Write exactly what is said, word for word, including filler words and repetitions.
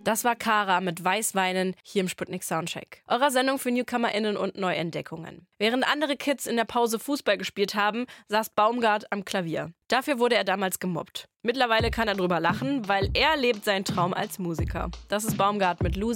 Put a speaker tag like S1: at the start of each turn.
S1: Das war Kara mit Weißweinen hier im Sputnik Soundcheck. Eurer Sendung für NewcomerInnen und Neuentdeckungen. Während andere Kids in der Pause Fußball gespielt haben, saß Baumgart am Klavier. Dafür wurde er damals gemobbt. Mittlerweile kann er drüber lachen, weil er lebt seinen Traum als Musiker. Das ist Baumgart mit Loser.